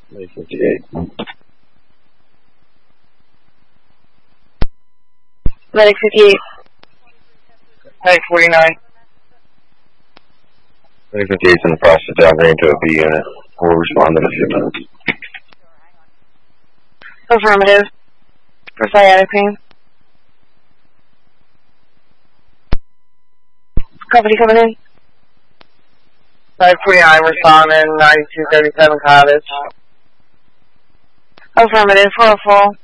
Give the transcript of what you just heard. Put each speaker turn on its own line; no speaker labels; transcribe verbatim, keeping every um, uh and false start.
nine fifty-eight.
Medic fifty-eight.
Medic forty-nine.
nine fifty-eight is in the process of downgrading to a B unit. We'll respond in a few minutes.
Affirmative. For sciatic pain. Company coming in.
Medic forty-nine, responding, ninety-two thirty-seven Cottage.
Affirmative. For a full.